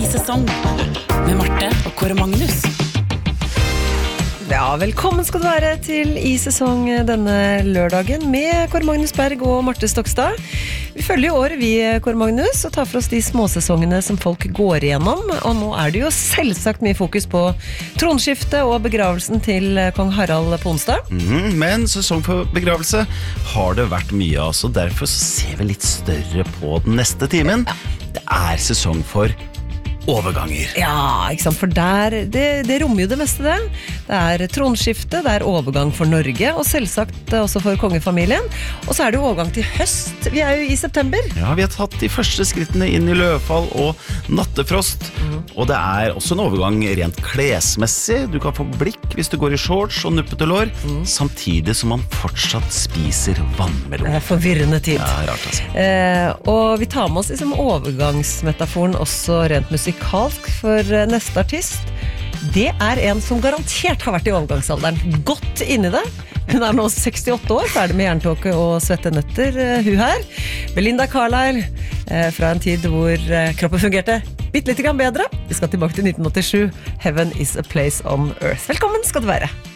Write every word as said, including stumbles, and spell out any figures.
I sesong med Marte og Kåre Magnus. Ja, velkommen skal du være til I sesong denne lørdagen med Kåre Magnus Berg og Marte Stokstad. Vi følger jo året vi, Kåre Magnus, og tar for oss de småsesongene som folk går igjennom. Og nå er det jo selvsagt mye fokus på tronskifte og begravelsen til kong Harald på onsdag. Mm, men sesong for begravelse har det vært mye av, så derfor så ser vi litt større på den neste timen. Det er sesong for overganger. Ja, ikke sant, for der, det, det rommer jo det meste det. Det er tronskifte, det er overgang for Norge, og selvsagt også for kongefamilien. Og så er det jo overgang til høst. Vi er jo I september. Ja, vi har tatt de første skrittene inn I løvfall og nattefrost. Mm. Og det er også en overgang rent klesmessig. Du kan få blikk hvis du går I shorts og nuppete lår, mm. samtidig som man fortsatt spiser vannmelon. Det er forvirrende tid. Ja, rart altså. Eh, og vi tar med oss liksom overgangsmetaforen også rent musikalsk, for neste artist, det er en som garantert har vært I overgangsalderen, godt inni det. Hun er nå sekstiåtte år, ferdig med jerntåke og svette nøtter, hun her. Belinda Carlisle, fra en tid hvor kroppen fungerte bitte litt grann bedre. Vi skal tilbake til nitten åttisju. Heaven is a place on earth. Velkommen skal du være.